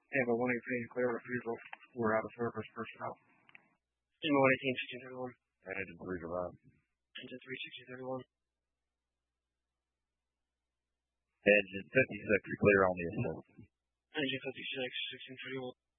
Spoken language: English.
Tampa 118, clear refusal. We're out of service, personnel. Tampa 118, 1631. Engine 3 survive. Engine 3, 6031. Engine 56 clear on the assault. Engine 56, 1631.